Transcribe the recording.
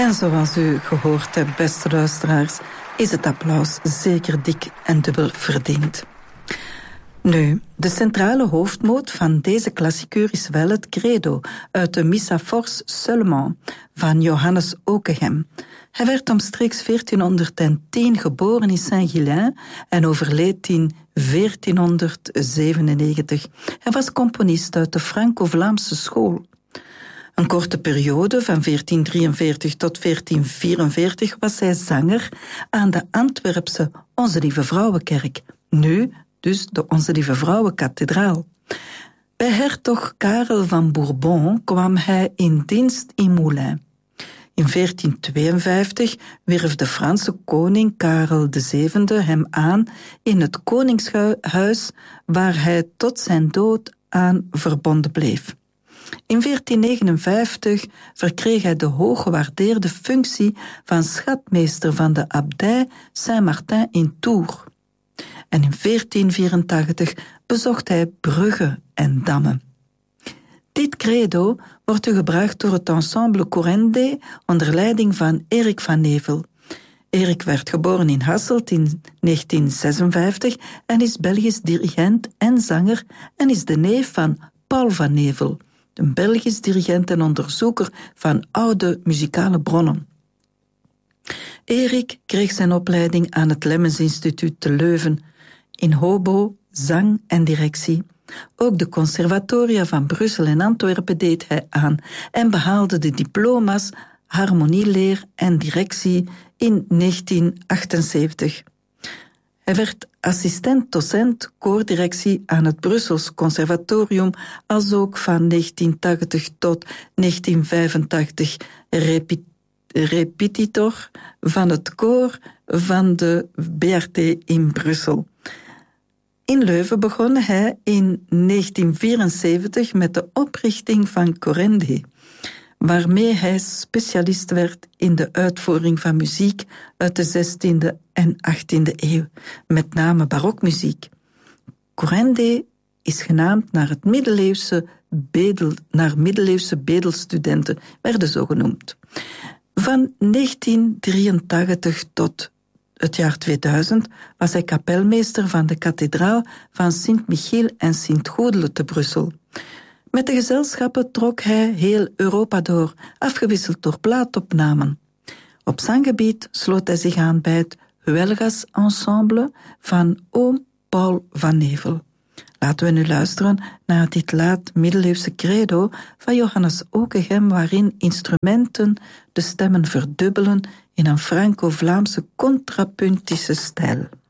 En zoals u gehoord hebt, beste luisteraars, is het applaus zeker dik en dubbel verdiend. Nu, de centrale hoofdmoot van deze klassieker is wel het credo uit de Missa Force Seulement van Johannes Ockeghem. Hij werd omstreeks 1410 geboren in Saint-Ghislain en overleed in 1497. Hij was componist uit de Franco-Vlaamse school. Een korte periode van 1443 tot 1444 was hij zanger aan de Antwerpse Onze Lieve Vrouwenkerk, nu dus de Onze Lieve Vrouwenkathedraal. Bij hertog Karel van Bourbon kwam hij in dienst in Moulins. In 1452 wierf de Franse koning Karel VII hem aan in het koningshuis waar hij tot zijn dood aan verbonden bleef. In 1459 verkreeg hij de hooggewaardeerde functie van schatmeester van de abdij Saint-Martin in Tours. En in 1484 bezocht hij Brugge en Damme. Dit credo wordt gebruikt door het ensemble Corendé onder leiding van Erik van Nevel. Erik werd geboren in Hasselt in 1956 en is Belgisch dirigent en zanger en is de neef van Paul van Nevel, een Belgisch dirigent en onderzoeker van oude muzikale bronnen. Erik kreeg zijn opleiding aan het Lemmens Instituut te Leuven in hobo, zang en directie. Ook de conservatoria van Brussel en Antwerpen deed hij aan en behaalde de diploma's harmonieleer en directie in 1978. Hij werd assistent-docent koordirectie aan het Brussels Conservatorium, als ook van 1980 tot 1985 repetitor van het koor van de BRT in Brussel. In Leuven begon hij in 1974 met de oprichting van Corendé, waarmee hij specialist werd in de uitvoering van muziek uit de 16e en 18e eeuw, met name barokmuziek. Corendé is genaamd naar middeleeuwse bedelstudenten, werden zo genoemd. Van 1983 tot het jaar 2000 was hij kapelmeester van de kathedraal van Sint-Michiel en Sint-Goedele te Brussel. Met de gezelschappen trok hij heel Europa door, afgewisseld door plaatopnamen. Op zanggebied sloot hij zich aan bij het Huelgas Ensemble van oom Paul van Nevel. Laten we nu luisteren naar dit laat-middeleeuwse credo van Johannes Ockeghem, waarin instrumenten de stemmen verdubbelen in een Franco-Vlaamse contrapuntische stijl.